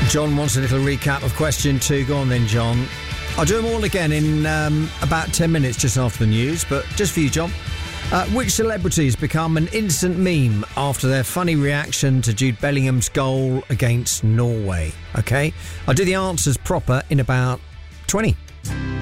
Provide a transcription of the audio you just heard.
John wants a little recap of question 2. Go on then, John. I'll do them all again in about 10 minutes just after the news, but just for you, John. Which celebrities become an instant meme after their funny reaction to Jude Bellingham's goal against Norway? OK? I'll do the answers proper in about 20.